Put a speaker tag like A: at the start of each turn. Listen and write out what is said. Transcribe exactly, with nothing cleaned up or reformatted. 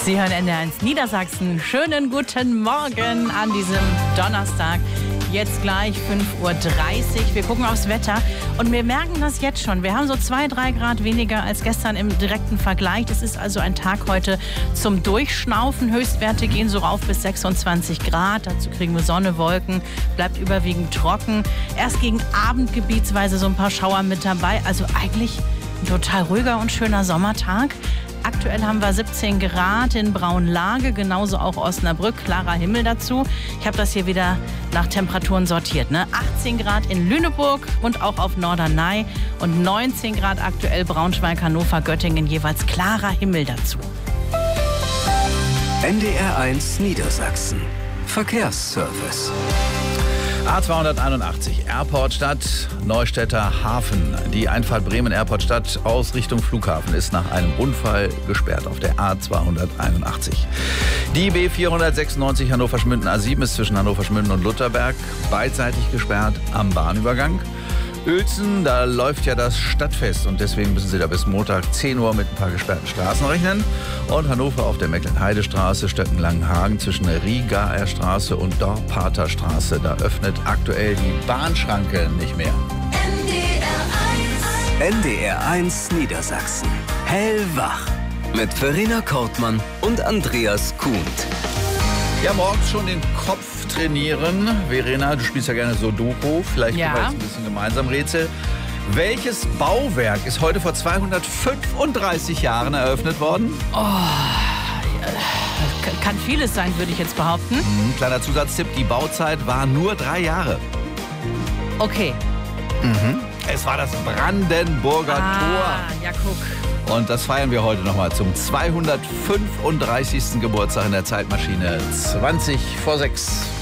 A: Sie hören N D R eins Niedersachsen. Schönen guten Morgen an diesem Donnerstag. Jetzt gleich fünf Uhr dreißig. Wir gucken aufs Wetter und wir merken das jetzt schon. Wir haben so zwei, drei Grad weniger als gestern im direkten Vergleich. Das ist also ein Tag heute zum Durchschnaufen. Höchstwerte gehen so rauf bis sechsundzwanzig Grad. Dazu kriegen wir Sonne, Wolken, bleibt überwiegend trocken. Erst gegen Abend gebietsweise so ein paar Schauer mit dabei. Also eigentlich ein total ruhiger und schöner Sommertag. Aktuell haben wir siebzehn Grad in Braunlage, genauso auch Osnabrück, klarer Himmel dazu. Ich habe das hier wieder nach Temperaturen sortiert. Ne? achtzehn Grad in Lüneburg und auch auf Norderney und neunzehn Grad aktuell Braunschweig, Hannover, Göttingen, jeweils klarer Himmel dazu.
B: N D R eins Niedersachsen. Verkehrsservice.
C: A zweihunderteinundachtzig, Airportstadt, Neustädter Hafen. Die Einfahrt Bremen-Airportstadt aus Richtung Flughafen ist nach einem Unfall gesperrt auf der A zweihunderteinundachtzig. Die B vierhundertsechsundneunzig Hannover-Schmünden A sieben ist zwischen Hannover-Schmünden und Lutherberg beidseitig gesperrt am Bahnübergang. Uelzen, da läuft ja das Stadtfest und deswegen müssen Sie da bis Montag zehn Uhr mit ein paar gesperrten Straßen rechnen. Und Hannover auf der Mecklenheidestraße, Stöcken-Langenhagen zwischen der Riegaer Straße und Dorpater Straße. Da öffnet aktuell die Bahnschranke nicht mehr.
B: N D R eins Niedersachsen. Hellwach. Mit Verena Kortmann und Andreas Kuhnt.
C: Ja, morgens schon den Kopf trainieren. Verena, du spielst ja gerne Sudoku. Vielleicht
A: Ja.
C: können wir jetzt ein bisschen gemeinsam Rätsel. Welches Bauwerk ist heute vor zweihundertfünfunddreißig Jahren eröffnet worden?
A: Kann vieles sein, würde ich jetzt behaupten.
C: Ein kleiner Zusatztipp, die Bauzeit war nur drei Jahre.
A: Okay.
C: Es war das Brandenburger
A: Ah, ja, guck.
C: Tor. Und das feiern wir heute nochmal zum zweihundertfünfunddreißigsten Geburtstag in der Zeitmaschine. zwanzig vor sechs.